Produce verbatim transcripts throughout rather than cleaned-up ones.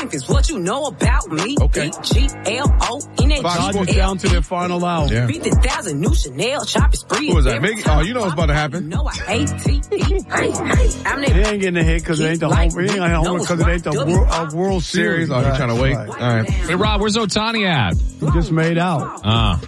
life is what you know about me. Okay. G L O N A Dodgers down to their final out. Yeah. fifty thousand new Chanel shopping spree. Who was that? Mickey? Oh, you know what's about to happen. No, I hate T E. Hey, hey, I'm He ain't getting a hit because it ain't the home. He ain't got a home because it ain't the World, uh, World Series. Oh, you trying to wait? Right. All right. Hey, Rob, where's Ohtani at? He just made out. Uh.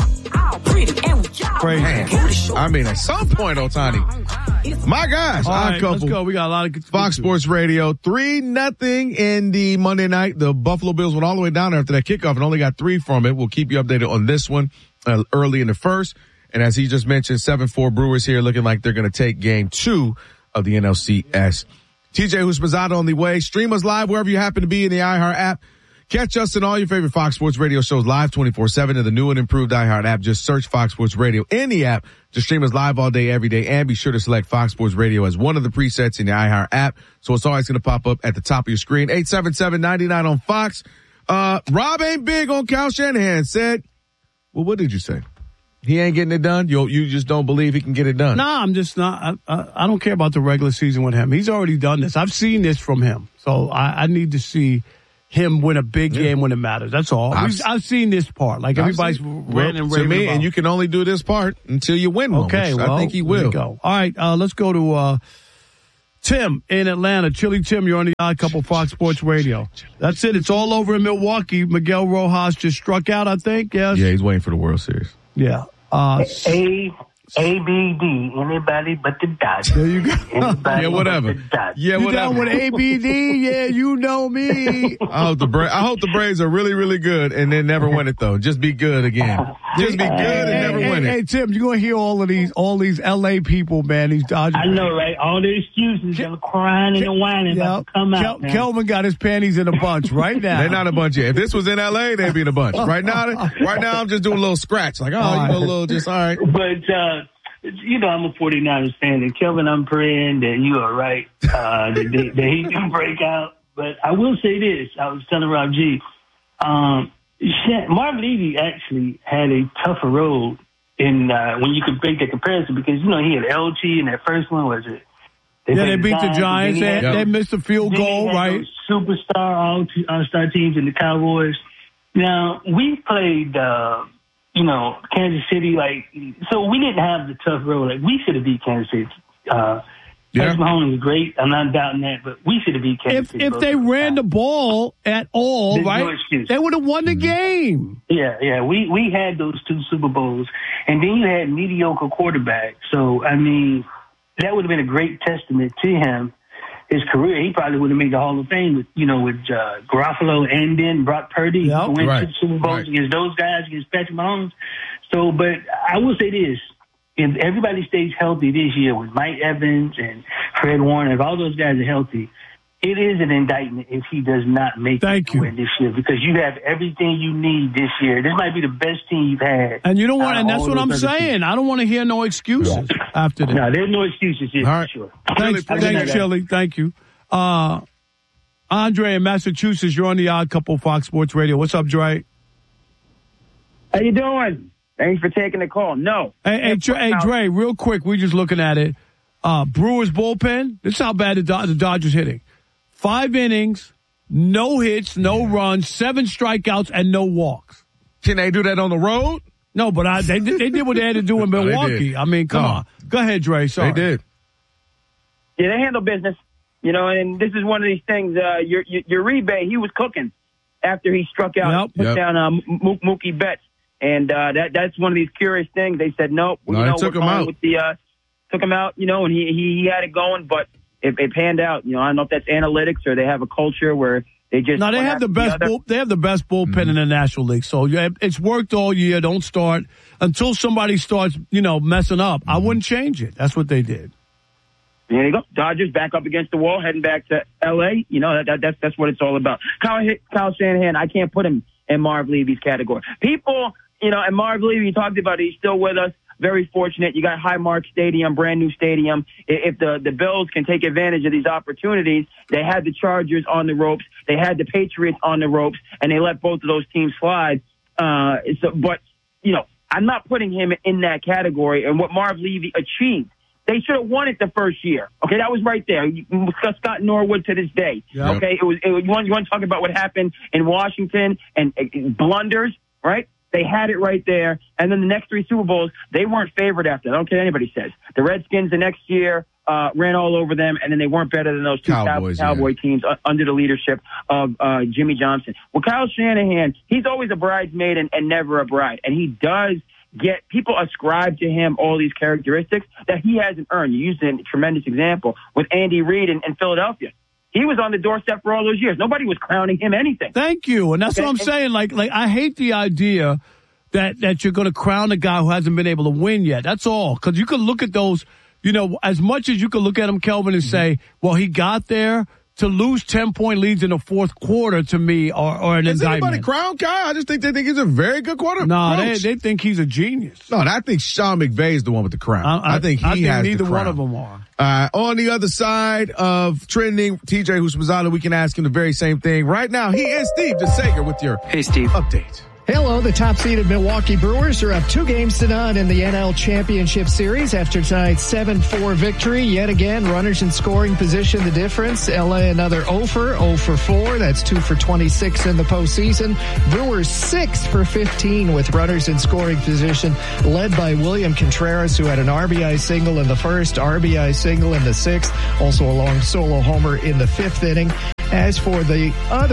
Crazy. Man, I mean, at some point, Ohtani. My gosh. All Odd right, couple. let's go. We got a lot of good Fox Sports Radio, three nothing in the Monday night. The Buffalo Bills went all the way down after that kickoff and only got three from it. We'll keep you updated on this one uh, early in the first. And as he just mentioned, seven four Brewers here looking like they're going to take game two of the N L C S. T J Houshmandzadeh on the way. Stream us live wherever you happen to be in the iHeart app. Catch us in all your favorite Fox Sports Radio shows live twenty-four seven in the new and improved iHeart app. Just search Fox Sports Radio in the app to stream us live all day, every day. And be sure to select Fox Sports Radio as one of the presets in the iHeart app. So it's always going to pop up at the top of your screen. eight seven seven, nine nine on Fox. Uh, Rob ain't big on Kyle Shanahan. Said, well, what did you say? He ain't getting it done? You you just don't believe he can get it done? Nah, I'm just not. I, I, I don't care about the regular season with him. He's already done this. I've seen this from him. So I, I need to see him win a big yeah. game when it matters. That's all. I've, I've seen this part. Like everybody's ran and raving to me, about. And you can only do this part until you win one. Okay, well, I think he will. Go. All right, uh, let's go to uh, Tim in Atlanta. Chili Tim, you're on the Odd Couple Fox Sports Radio. That's it. It's all over in Milwaukee. Miguel Rojas just struck out, I think. Yes. Yeah, he's waiting for the World Series. Yeah. Uh, A A B D, anybody but the Dodgers. There you go. Yeah, whatever. Yeah, you whatever. down with A B D? Yeah, you know me. I hope the Bra- I hope the Braves are really, really good and then never win it though. Just be good again. Just be good and hey, never hey, win hey, it. Hey, Tim, you're gonna hear all of these, all these L A people, man. These Dodgers. I know, right? All the excuses, they're crying and whining yeah. about to come out. Kel- man. Kelvin got his panties in a bunch right now. They're not a bunch yet. If this was in L A, they'd be in a bunch. Right now, right now, I'm just doing a little scratch. Like, oh, All you right. know, a little, just all right. But, uh, you know, I'm a 49ers fan, and Kelvin, I'm praying that you are right, uh, that, that, that he can break out. But I will say this. I was telling Rob G, um, Marv Levy actually had a tougher road in uh, when you could make that comparison because, you know, he had L G in that first one, was it? They yeah, they beat the Giants. They, Yep. they missed a field goal, right? Superstar all all-star teams in the Cowboys. Now, we played, uh, you know, Kansas City, like, so we didn't have the tough road. Like, we should have beat Kansas City. Uh, Yeah. Patrick Mahomes was great. I'm not doubting that, but we should have beat Kansas If City. if they ran the ball at all, There's no right, excuse. they would have won the game. Yeah, yeah. We, we had those two Super Bowls, and then you had mediocre quarterbacks. So, I mean, that would have been a great testament to him. His career, he probably would have made the Hall of Fame with, you know, with uh, Garofalo and then Brock Purdy. Yep. Who went Right. to the Super Bowls Right. against those guys, against Patrick Mahomes. So, but I will say this. If everybody stays healthy this year with Mike Evans and Fred Warner, if all those guys are healthy, it is an indictment if he does not make Thank it you. to win this year because you have everything you need this year. This might be the best team you've had. And you know what? out of And that's all what I'm those other saying. teams. I don't want to hear no excuses after this. No, there's no excuses here All for right. sure. Thanks, I didn't know thanks, that. Chili. Thank you. Uh, Andre in Massachusetts, you're on the Odd Couple Fox Sports Radio. What's up, Dre? How you doing? Thanks for taking the call. No. Hey, hey, Dre, hey, Dre, real quick, we're just looking at it. Uh, Brewers bullpen, this is how bad the, Do- the Dodgers hitting. Five innings, no hits, no runs, seven strikeouts, and no walks. Can they do that on the road? No, but I, they, they did what they had to do in No, they Milwaukee. did. I mean, come No. on. Go ahead, Dre. Sorry. They did. Yeah, they handle business. You know, and this is one of these things. Uh, your, your, your Uribe, he was cooking after he struck out, Yep. put Yep. down uh, M- M- Mookie Betts. And uh, that that's one of these curious things. They said, nope. No, you they know, took we're him going out. With the, uh, took him out, you know, and he, he, he had it going, but it, it panned out. You know, I don't know if that's analytics or they have a culture where they just. No, they one have after the best. other. Bull, they have the best bullpen Mm-hmm. in the National League. So yeah, it's worked all year. Don't start until somebody starts, you know, messing up. Mm-hmm. I wouldn't change it. That's what they did. There you go. Dodgers back up against the wall, heading back to L A. You know, that, that, that's that's what it's all about. Kyle, Kyle Shanahan, I can't put him in Marv Levy's category. People, you know, and Marv Levy, you talked about it, he's still with us. Very fortunate. You got Highmark Stadium, brand new stadium. If the, the Bills can take advantage of these opportunities, they had the Chargers on the ropes. They had the Patriots on the ropes, and they let both of those teams slide. Uh, so, but, you know, I'm not putting him in that category. And what Marv Levy achieved, They should have won it the first year. Okay, that was right there. Scott Norwood to this day. Yep. Okay, it was. It was you, want, you want to talk about what happened in Washington and uh, blunders, right? They had it right there. And then the next three Super Bowls, they weren't favored after. I don't care what anybody says. The Redskins the next year uh, ran all over them, and then they weren't better than those two Cowboys, Cow- Cowboy yeah. teams uh, under the leadership of uh, Jimmy Johnson. Well, Kyle Shanahan, he's always a bridesmaid and, and never a bride. And he does get people ascribe to him all these characteristics that he hasn't earned. You used a tremendous example with Andy Reid in, in Philadelphia. He was on the doorstep for all those years. Nobody was crowning him anything. Thank you. And that's Okay. what I'm saying. Like, like I hate the idea that, that you're going to crown a guy who hasn't been able to win yet. That's all. Because you could look at those, you know, as much as you could look at him, Kelvin, and say, well, he got there. To lose ten-point leads in the fourth quarter, to me, or, or an Has indictment. anybody crowned Kyle? I just think they think he's a very good quarterback. No, they, they think he's a genius. No, I think Sean McVay is the one with the crown. I, I, I think he I think has neither the crown. one of them are. Uh, on the other side of trending, T J Houshmandzadeh, we can ask him the very same thing. Right now, he is Steve DeSager with your Hey, Steve. update. Hello, the top-seeded Milwaukee Brewers are up two games to none in the N L Championship Series after tonight's seven four victory. Yet again, runners in scoring position the difference. L A another oh for oh for four. That's two for twenty-six in the postseason. Brewers six for fifteen with runners in scoring position, led by William Contreras, who had an R B I single in the first, R B I single in the sixth, also a long solo homer in the fifth inning. As for the other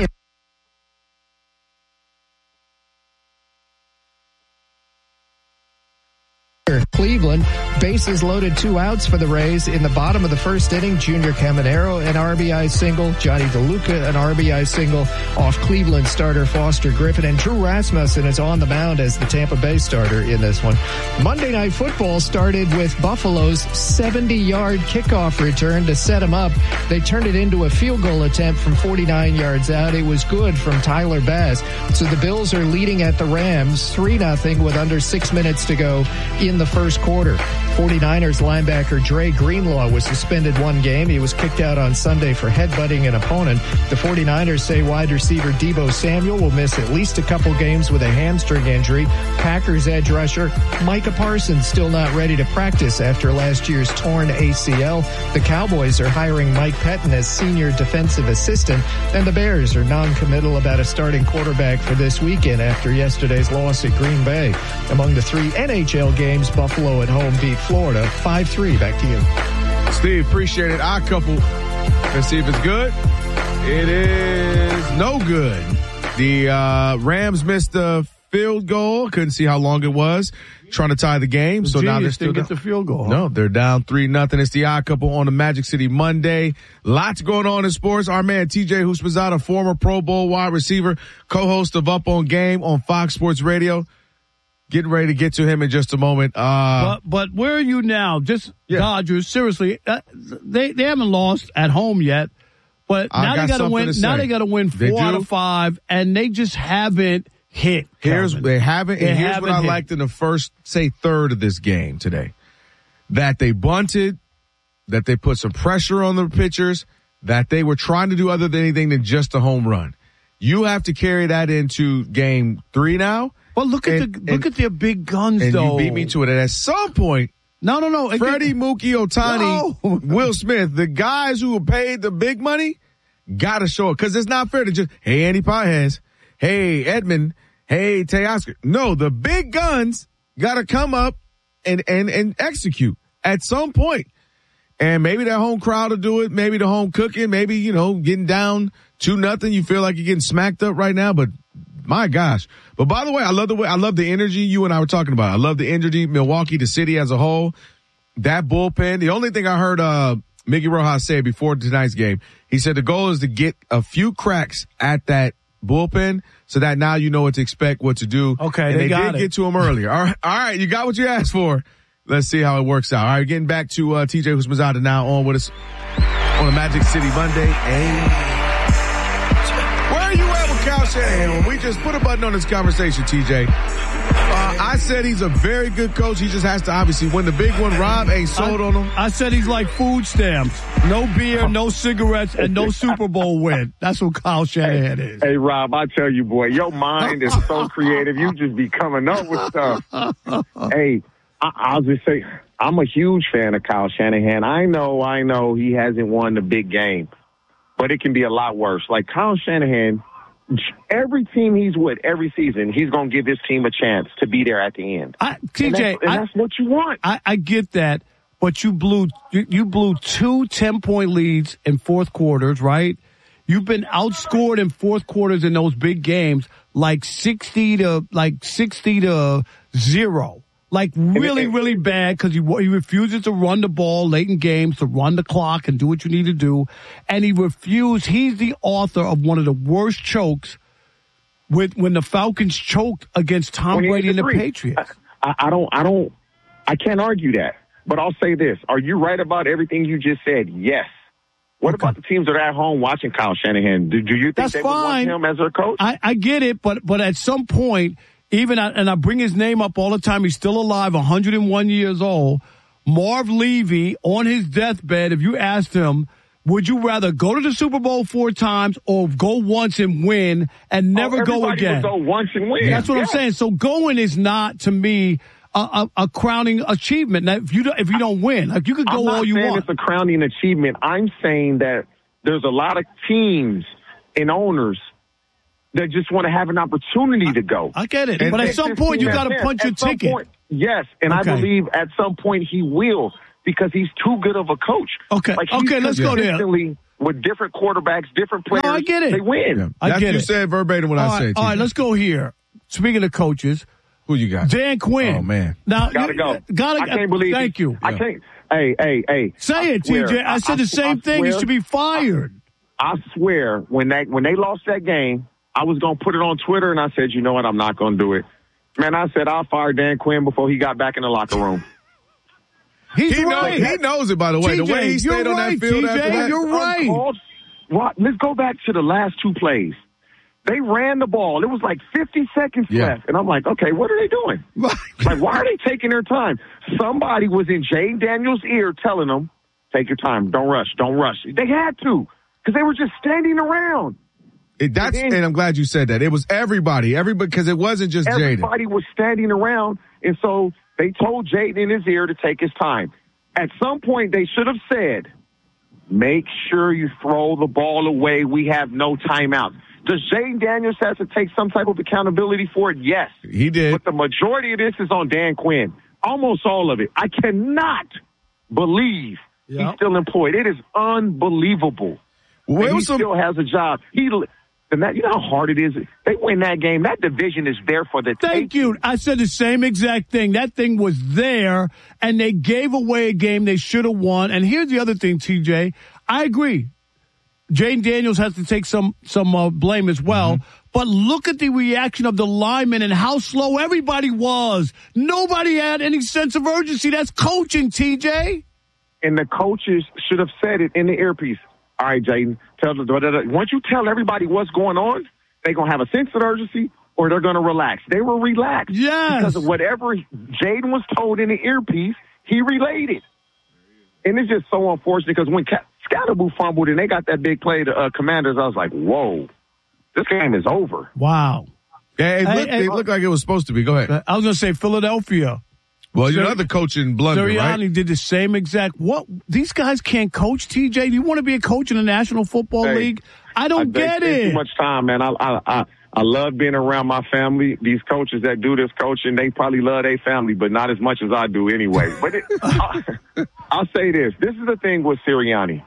Cleveland, bases loaded, two outs for the Rays. In the bottom of the first inning, Junior Caminero, an R B I single. Johnny DeLuca, an R B I single off Cleveland starter Foster Griffin. And Drew Rasmussen is on the mound as the Tampa Bay starter in this one. Monday Night Football started with Buffalo's seventy-yard kickoff return to set them up. They turned it into a field goal attempt from forty-nine yards out. It was good from Tyler Bass. So the Bills are leading at the Rams three nothing with under six minutes to go in the first quarter. forty-niners linebacker Dre Greenlaw was suspended one game. He was kicked out on Sunday for headbutting an opponent. The forty-niners say wide receiver Deebo Samuel will miss at least a couple games with a hamstring injury. Packers edge rusher Micah Parsons still not ready to practice after last year's torn A C L. The Cowboys are hiring Mike Pettin as senior defensive assistant, and the Bears are non-committal about a starting quarterback for this weekend after yesterday's loss at Green Bay. Among the three N H L games, Buffalo at home beat Florida five three. Back to you. Steve, appreciate it. Our couple. Let's see if it's good. It is no good. The uh, Rams missed the field goal. Couldn't see how long it was. Trying to tie the game. The so now they're Genius still didn't get the field goal. Huh? No, they're down three nothing. It's the odd couple on the Magic City Monday. Lots going on in sports. Our man T J Houshmandzadeh, former Pro Bowl wide receiver, co-host of Up on Game on Fox Sports Radio. Getting ready to get to him in just a moment. Uh, but but where are you now? Just yeah. Dodgers. Seriously, uh, they they haven't lost at home yet, but I now got they got to win. to Now say. they got to win They four do. out of five, and they just haven't hit. Here's Calvin. they haven't. They And here's haven't what I hit. liked in the first, say, third of this game today: that they bunted, that they put some pressure on the pitchers, that they were trying to do other than anything than just a home run. You have to carry that into game three now. But look at and, the look and, at their big guns, and though. you beat me to it. And at some point, No, no, no. Freddie, Mookie, Ohtani, No. Will Smith, the guys who were paid the big money, got to show it. Because it's not fair to just, hey, Andy Pages, hey, Edmund, hey, Teoscar. No, the big guns got to come up and, and, and execute at some point. And maybe that home crowd will do it. Maybe the home cooking. Maybe, you know, getting down two nothing. You feel like you're getting smacked up right now, but my gosh. But by the way, I love the way, I love the energy you and I were talking about. I love the energy, Milwaukee, the city as a whole, that bullpen. The only thing I heard, uh, Miggy Rojas say before tonight's game, he said the goal is to get a few cracks at that bullpen so that now you know what to expect, what to do. Okay, and they they, got did it. get to him earlier. All right. All right. You got what you asked for. Let's see how it works out. All right. Getting back to, uh, T J Houshmandzadeh now on with us on a Magic City Monday. Hey. Where are you at with Kyle Shanahan? When we just put a button on this conversation, T J. Uh, I said he's a very good coach. He just has to obviously win the big one. Rob ain't sold I, on him. I said he's like food stamps. No beer, no cigarettes, and no Super Bowl win. That's what Kyle Shanahan is. Hey, Rob, I tell you, boy, your mind is so creative. You just be coming up with stuff. Hey, I, I'll just say, I'm a huge fan of Kyle Shanahan. I know, I know he hasn't won the big game, but it can be a lot worse. Like Kyle Shanahan, every team he's with every season, he's going to give his team a chance to be there at the end. I, T J, and that's, and I, that's what you want. I, I get that, but you blew you, you blew two ten-point leads in fourth quarters, right? You've been outscored in fourth quarters in those big games, like sixty to like sixty to zero, like really, really bad because he he refuses to run the ball late in games, to run the clock and do what you need to do, and he refused. He's the author of one of the worst chokes with when the Falcons choked against Tom Brady and the Patriots. I, I don't, I don't, I can't argue that, but I'll say this: are you right about everything you just said? Yes. What okay. about the teams that are at home watching Kyle Shanahan? Do, do you think That's they fine. would want him as their coach? I, I get it, but but at some point, even and I bring his name up all the time. He's still alive, one hundred one years old. Marv Levy on his deathbed. If you asked him, would you rather go to the Super Bowl four times or go once and win and never oh, go again? Would go once and win. That's what yeah. I'm saying. So going is not to me. A, a, a crowning achievement. Now, if you don't, if you don't win, like you could go I'm not all you saying want. It's a crowning achievement. I'm saying that there's a lot of teams and owners that just want to have an opportunity to go. I get it, and but at some point you got to punch your ticket. Point, yes, and okay. I believe at some point he will because he's too good of a coach. Okay, like okay, let's go there. With different quarterbacks, different players, no, I get it. They win. Yeah. I That's get you it. said verbatim what all I right, said. All right, let's go here. Speaking of coaches. Who you got? Dan Quinn. Oh, man. Now, gotta you, go. Gotta, I can't believe Thank it. you. I can't. Hey, hey, hey. Say I it, swear, T J. I, I said the same I thing. Swear, you should be fired. I, I swear, when they when they lost that game, I was going to put it on Twitter, and I said, you know what, I'm not going to do it. Man, I said I'll fire Dan Quinn before he got back in the locker room. He's he right. Knows, he knows it, by the way. T J, the way he stayed you're on right, that field T J, after that. You're right. Uncalled. Well, let's go back to the last two plays. They ran the ball. It was like fifty seconds yeah. left. And I'm like, okay, what are they doing? Like, why are they taking their time? Somebody was in Jay Daniels' ear telling them, take your time. Don't rush. Don't rush. They had to because they were just standing around. It, that's, and, then, and I'm glad you said that. It was everybody. Everybody, because it wasn't just Jaden. Everybody was standing around. And so they told Jaden in his ear to take his time. At some point, they should have said, make sure you throw the ball away. We have no timeouts. Does Jaden Daniels have to take some type of accountability for it? Yes. He did. But the majority of this is on Dan Quinn. Almost all of it. I cannot believe yep. he's still employed. It is unbelievable. Well, he some... still has a job. He, and that, you know how hard it is? They win that game. That division is there for the Thank taking. you. I said the same exact thing. That thing was there, and they gave away a game they should have won. And here's the other thing, T J. I agree. Jaden Daniels has to take some some uh, blame as well. Mm-hmm. But look at the reaction of the linemen and how slow everybody was. Nobody had any sense of urgency. That's coaching, T J. And the coaches should have said it in the earpiece. All right, Jaden, tell the, once you tell everybody what's going on, they're going to have a sense of urgency or they're going to relax. They were relaxed. Yes. Because of whatever Jaden was told in the earpiece, he relayed it. And it's just so unfortunate because when Ca- Scatterboo fumbled and they got that big play to uh, Commanders, I was like, whoa, this game is over. Wow. Yeah, it, hey, looked, hey, it looked like it was supposed to be. Go ahead. I was going to say Philadelphia. Well, you're another coaching blunder, Sirianni right? did the same exact. What? These guys can't coach, T J. Do you want to be a coach in the National Football hey, League? I don't I, get they it. Too much time, man. I, I I I love being around my family. These coaches that do this coaching, they probably love their family, but not as much as I do anyway. But it, I, I'll say this: this is the thing with Sirianni,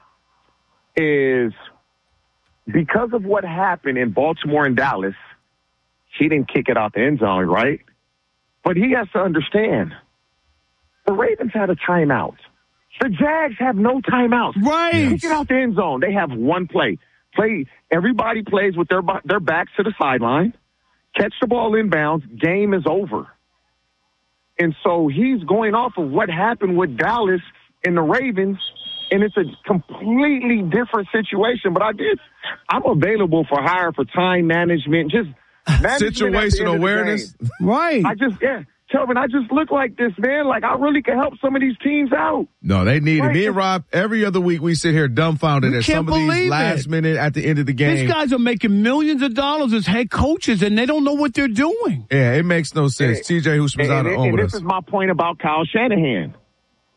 is because of what happened in Baltimore and Dallas, he didn't kick it out the end zone, right? But he has to understand. The Ravens had a timeout. The Jags have no timeouts. Right. Kick it out the end zone. They have one play. Play. Everybody plays with their their backs to the sideline. Catch the ball inbounds. Game is over. And so he's going off of what happened with Dallas and the Ravens, and it's a completely different situation. But I did. I'm available for hire for time management, just situational awareness. Right. I just yeah. Kelvin, I just look like this, man. Like, I really can help some of these teams out. No, they need right. it. Me and Rob, every other week we sit here dumbfounded at some of these last it. minute at the end of the game. These guys are making millions of dollars as head coaches, and they don't know what they're doing. Yeah, it makes no sense. And, T J Husman's out and, on and with this us. is my point about Kyle Shanahan.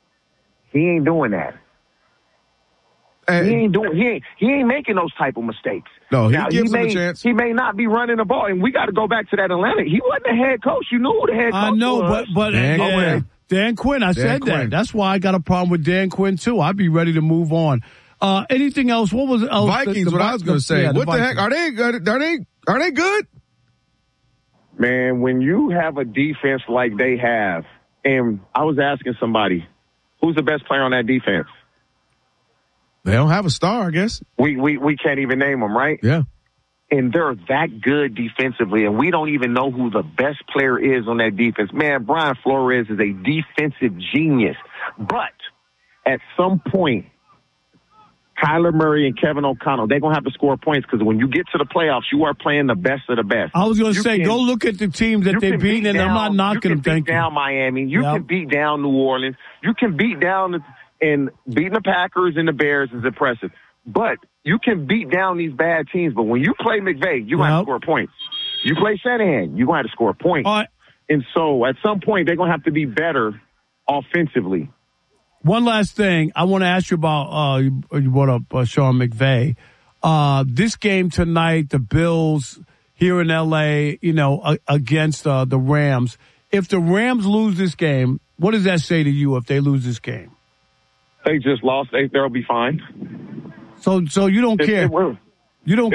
He ain't doing that. And, he ain't doing. He ain't. He ain't making those type of mistakes. No, he now, gives he him may, a chance. He may not be running the ball, and we got to go back to that Atlanta. He wasn't the head coach. You knew who the head coach I know, was. but but Dan yeah, Quinn. Dan Quinn. I Dan said Quinn. that. That's why I got a problem with Dan Quinn too. I'd be ready to move on. Uh, anything else? What was else? Vikings? The, the, what I was going to say. yeah, what the, the heck are they? Good? Are they? Are they good? Man, when you have a defense like they have, and I was asking somebody, who's the best player on that defense? They don't have a star, I guess. We we we can't even name them, right? Yeah. And they're that good defensively, and we don't even know who the best player is on that defense. Man, Brian Flores is a defensive genius. But at some point, Kyler Murray and Kevin O'Connell, they're going to have to score points because when you get to the playoffs, you are playing the best of the best. I was going to You say, can- go look at the teams that you they can beat, beat and down, I'm not knocking you them. can Thank beat you. down Miami. You Yep. can beat down New Orleans. You can beat down and beating the Packers and the Bears is impressive. But you can beat down these bad teams. But when you play McVay, you're going to have Yep. to score points. You play Shanahan, you're going to have to score points. All right. And so at some point, they're going to have to be better offensively. One last thing. I want to ask you about, uh, you, you brought up uh, Sean McVay. Uh, this game tonight, the Bills here in L A, you know, uh, against uh, the Rams. If the Rams lose this game, what does that say to you if they lose this game? They just lost. They, they'll be fine. So, so you don't It- care. it will. You don't